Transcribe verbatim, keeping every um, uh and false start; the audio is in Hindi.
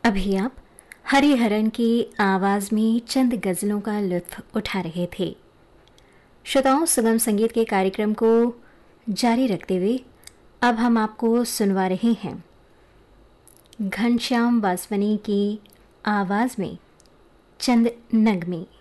अभी आप हरिहरन की आवाज़ में चंद गज़लों का लुत्फ उठा रहे थे। श्रोताओं, सुगम संगीत के कार्यक्रम को जारी रखते हुए अब हम आपको सुनवा रहे हैं घनश्याम वासवानी की आवाज़ में चंद नगमे।